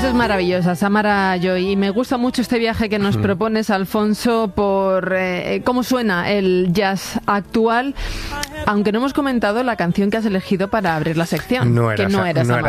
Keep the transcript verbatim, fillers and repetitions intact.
es maravillosa, Samara Joy, y me gusta mucho este viaje que nos propones, Alfonso, por eh, cómo suena el jazz actual, aunque no hemos comentado la canción que has elegido para abrir la sección, no era, que no era no Samara. Era